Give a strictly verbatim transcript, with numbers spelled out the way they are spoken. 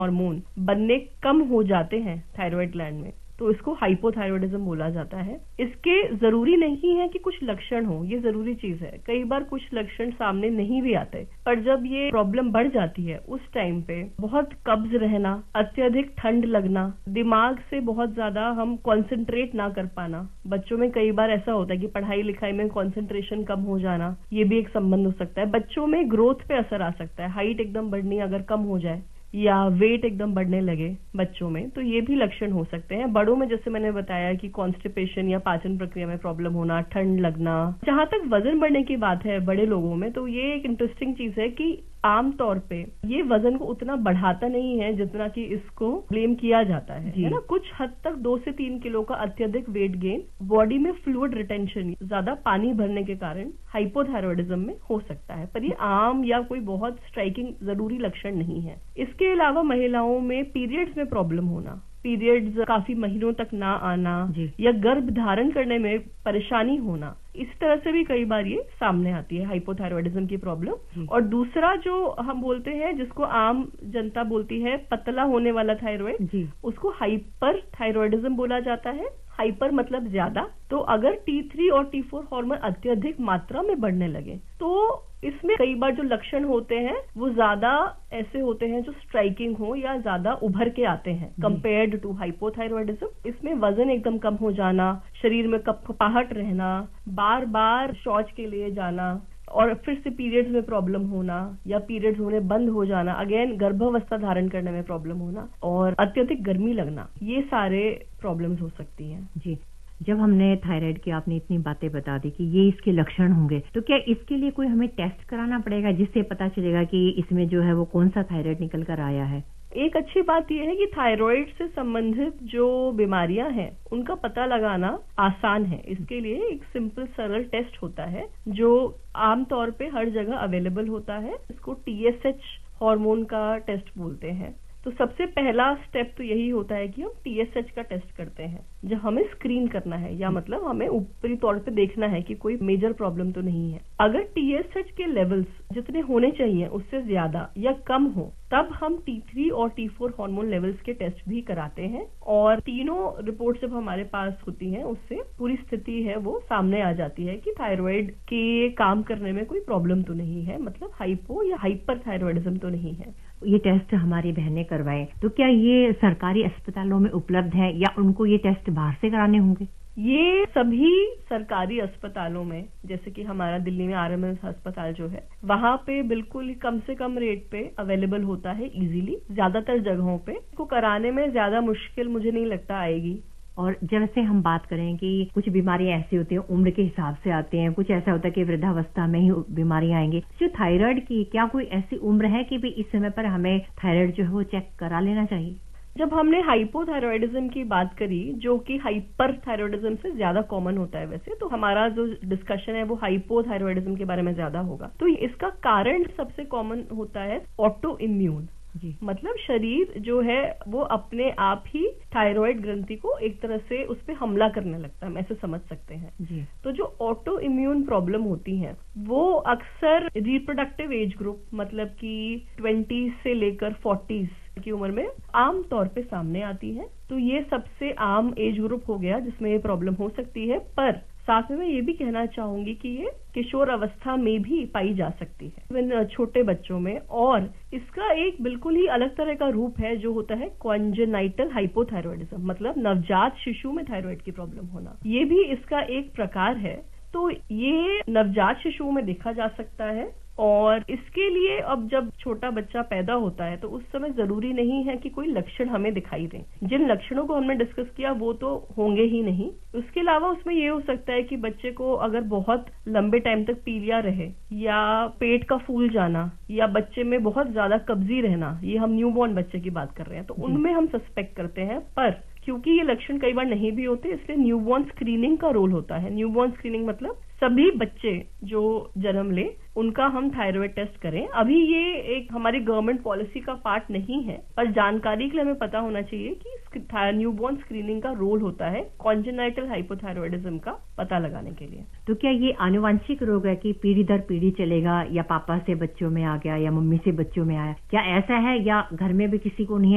Hormone बनने कम हो जाते हैं थायराइड ग्लैंड में, तो इसको हाइपोथायरॉयडिज्म बोला जाता है। इसके जरूरी नहीं है कि कुछ लक्षण हो, ये जरूरी चीज है। कई बार कुछ लक्षण सामने नहीं भी आते, पर जब ये प्रॉब्लम बढ़ जाती है उस टाइम पे बहुत कब्ज रहना, अत्यधिक ठंड लगना, दिमाग से बहुत ज्यादा हम कंसंट्रेट ना कर पाना, बच्चों में कई बार ऐसा होता है कि पढ़ाई लिखाई में कंसंट्रेशन कम हो जाना, ये भी एक संबंध हो सकता है। बच्चों में ग्रोथ पे असर आ सकता है, हाइट एकदम बढ़नी अगर कम हो जाए या वेट एकदम बढ़ने लगे बच्चों में, तो ये भी लक्षण हो सकते हैं। बड़ों में जैसे मैंने बताया कि कॉन्स्टिपेशन या पाचन प्रक्रिया में प्रॉब्लम होना, ठंड लगना। जहां तक वजन बढ़ने की बात है बड़े लोगों में, तो ये एक इंटरेस्टिंग चीज है कि आमतौर पे ये वजन को उतना बढ़ाता नहीं है जितना कि इसको ब्लेम किया जाता है, है ना। कुछ हद तक दो से तीन किलो का अत्यधिक वेट गेन बॉडी में फ्लूइड रिटेंशन, ज्यादा पानी भरने के कारण हाइपोथायरॉयडिज्म में हो सकता है, पर ये आम या कोई बहुत स्ट्राइकिंग जरूरी लक्षण नहीं है। इसके अलावा महिलाओं में पीरियड्स में प्रॉब्लम होना, पीरियड्स काफी महीनों तक ना आना या गर्भ धारण करने में परेशानी होना, इस तरह से भी कई बार ये सामने आती है हाइपोथायरॉयडिज्म की प्रॉब्लम। और दूसरा जो हम बोलते हैं, जिसको आम जनता बोलती है पतला होने वाला थायराइड, उसको हाइपर थायरॉयडिज्म बोला जाता है। हाइपर मतलब ज्यादा, तो अगर टी थ्री और टी फोर हार्मोन अत्यधिक मात्रा में बढ़ने लगे तो इसमें कई बार जो लक्षण होते हैं वो ज्यादा ऐसे होते हैं जो स्ट्राइकिंग हो या ज्यादा उभर के आते हैं कंपेयर्ड टू हाइपोथायरॉयडिज्म। इसमें वजन एकदम कम हो जाना, शरीर में कपकपाहट रहना, बार बार शौच के लिए जाना, और फिर से पीरियड्स में प्रॉब्लम होना या पीरियड्स होने बंद हो जाना, अगेन गर्भावस्था धारण करने में प्रॉब्लम होना और अत्यधिक गर्मी लगना, ये सारे प्रॉब्लम्स हो सकती हैं। जी, जब हमने थायराइड की आपने इतनी बातें बता दी कि ये इसके लक्षण होंगे, तो क्या इसके लिए कोई हमें टेस्ट कराना पड़ेगा जिससे पता चलेगा कि इसमें जो है वो कौन सा थायराइड निकल कर आया है? एक अच्छी बात यह है कि थायराइड से संबंधित जो बीमारियां हैं उनका पता लगाना आसान है। इसके लिए एक सिंपल सरल टेस्ट होता है जो आमतौर पे हर जगह अवेलेबल होता है। इसको टी एस एच हार्मोन का टेस्ट बोलते हैं। तो सबसे पहला स्टेप तो यही होता है कि हम टी एस एच का टेस्ट करते हैं, जब हमें स्क्रीन करना है, या मतलब हमें ऊपरी तौर पे देखना है कि कोई मेजर प्रॉब्लम तो नहीं है। अगर टी एस एच के लेवल्स जितने होने चाहिए उससे ज्यादा या कम हो, तब हम टी थ्री और टी फोर हार्मोन लेवल्स के टेस्ट भी कराते हैं, और तीनों रिपोर्ट जब हमारे पास होती हैं उससे पूरी स्थिति है वो सामने आ जाती है कि थायराइड के काम करने में कोई प्रॉब्लम तो नहीं है, मतलब हाइपो या हाइपर थायरॉयडिज्म तो नहीं है। ये टेस्ट हमारी बहनें करवाएं, तो क्या ये सरकारी अस्पतालों में उपलब्ध है या उनको ये टेस्ट बाहर से कराने होंगे? ये सभी सरकारी अस्पतालों में, जैसे कि हमारा दिल्ली में आर एम एस अस्पताल जो है, वहां पे बिल्कुल कम से कम रेट पे अवेलेबल होता है इजीली। ज्यादातर जगहों पे को कराने में ज्यादा मुश्किल मुझे नहीं लगता आएगी। और जैसे हम बात करें कि कुछ बीमारियां ऐसी होती हैं उम्र के हिसाब से आती हैं, कुछ ऐसा होता है कि वृद्धावस्था में ही बीमारियां आएंगी। जो थायराइड की क्या कोई ऐसी उम्र है कि भी इस समय पर हमें थायराइड जो है वो चेक करा लेना चाहिए? जब हमने हाइपोथायरॉयडिज्म की बात करी, जो कि हाइपर थायरॉयडिज्म से ज्यादा कॉमन होता है, वैसे तो हमारा जो डिस्कशन है वो हाइपोथायरॉयडिज्म के बारे में ज्यादा होगा। तो इसका कारण सबसे कॉमन होता है ऑटो इम्यून, मतलब शरीर जो है वो अपने आप ही थायराइड ग्रंथि को एक तरह से उस पर हमला करने लगता है, हम ऐसे समझ सकते हैं जी। तो जो ऑटो इम्यून प्रॉब्लम होती है वो अक्सर रिप्रोडक्टिव एज ग्रुप, मतलब कि ट्वेंटीज से लेकर फोर्टीज की उम्र में आम तौर पे सामने आती है। तो ये सबसे आम एज ग्रुप हो गया जिसमें ये प्रॉब्लम हो सकती है, पर साथ में मैं ये भी कहना चाहूंगी कि ये किशोर अवस्था में भी पाई जा सकती है, इवन छोटे बच्चों में। और इसका एक बिल्कुल ही अलग तरह का रूप है जो होता है कॉन्जेनाइटल हाइपोथायरॉयडिज्म, मतलब नवजात शिशु में थायराइड की प्रॉब्लम होना। ये भी इसका एक प्रकार है। तो ये नवजात शिशुओं में देखा जा सकता है, और इसके लिए अब जब छोटा बच्चा पैदा होता है तो उस समय जरूरी नहीं है कि कोई लक्षण हमें दिखाई दें। जिन लक्षणों को हमने डिस्कस किया वो तो होंगे ही नहीं। उसके अलावा उसमें ये हो सकता है कि बच्चे को अगर बहुत लंबे टाइम तक पीलिया रहे, या पेट का फूल जाना, या बच्चे में बहुत ज्यादा कब्जी रहना, ये हम न्यूबॉर्न बच्चे की बात कर रहे हैं, तो उनमें हम सस्पेक्ट करते हैं। पर क्योंकि ये लक्षण कई बार नहीं भी होते, इसलिए न्यूबॉर्न स्क्रीनिंग का रोल होता है। न्यूबॉर्न स्क्रीनिंग मतलब सभी बच्चे जो जन्म ले उनका हम थायराइड टेस्ट करें। अभी ये एक हमारी गवर्नमेंट पॉलिसी का पार्ट नहीं है, पर जानकारी के लिए हमें पता होना चाहिए कि न्यूबॉर्न स्क्रीनिंग का रोल होता है कॉन्जेनाइटल हाइपोथायरॉयडिज्म का पता लगाने के लिए। तो क्या ये आनुवंशिक रोग है कि पीढ़ी दर पीढ़ी चलेगा, या पापा से बच्चों में आ गया या मम्मी से बच्चों में आया, क्या ऐसा है, या घर में भी किसी को नहीं है?